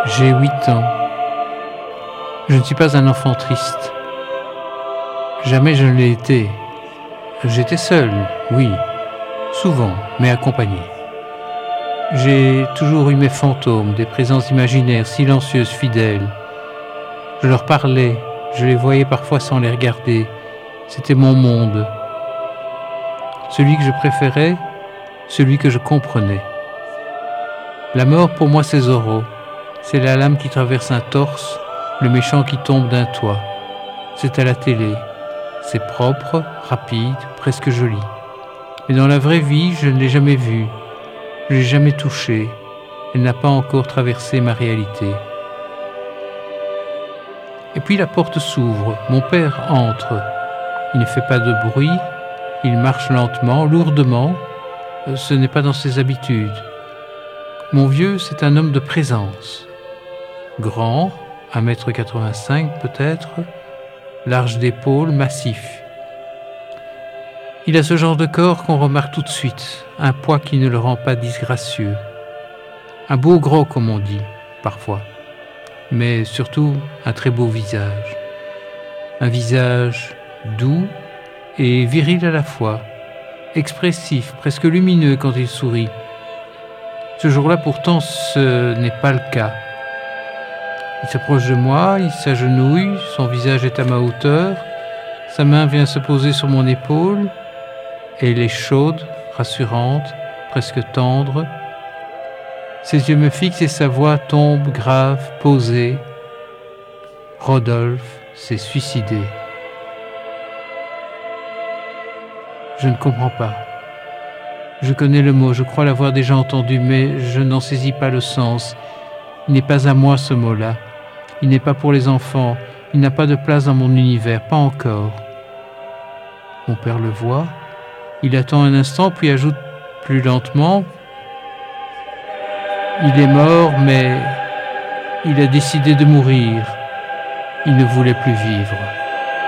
J'ai 8 ans. Je ne suis pas un enfant triste. Jamais je ne l'ai été. J'étais seul, oui, souvent, mais accompagné. J'ai toujours eu mes fantômes, des présences imaginaires, silencieuses, fidèles. Je leur parlais, je les voyais parfois sans les regarder. C'était mon monde. Celui que je préférais, celui que je comprenais. La mort pour moi c'est Zorro. C'est la lame qui traverse un torse, le méchant qui tombe d'un toit. C'est à la télé. C'est propre, rapide, presque joli. Mais dans la vraie vie, je ne l'ai jamais vue. Je ne l'ai jamais touchée. Elle n'a pas encore traversé ma réalité. Et puis la porte s'ouvre. Mon père entre. Il ne fait pas de bruit. Il marche lentement, lourdement. Ce n'est pas dans ses habitudes. Mon vieux, c'est un homme de présence. Grand, 1,85 m peut-être, large d'épaules, massif. Il a ce genre de corps qu'on remarque tout de suite, un poids qui ne le rend pas disgracieux. Un beau gros comme on dit, parfois, mais surtout un très beau visage. Un visage doux et viril à la fois, expressif, presque lumineux quand il sourit. Ce jour-là pourtant ce n'est pas le cas. Il s'approche de moi, il s'agenouille, son visage est à ma hauteur, sa main vient se poser sur mon épaule, et elle est chaude, rassurante, presque tendre. Ses yeux me fixent et sa voix tombe grave, posée. Rodolphe s'est suicidé. Je ne comprends pas. Je connais le mot, je crois l'avoir déjà entendu, mais je n'en saisis pas le sens. Il n'est pas à moi ce mot-là. Il n'est pas pour les enfants. Il n'a pas de place dans mon univers, pas encore. Mon père le voit. Il attend un instant, puis ajoute plus lentement. Il est mort, mais il a décidé de mourir. Il ne voulait plus vivre.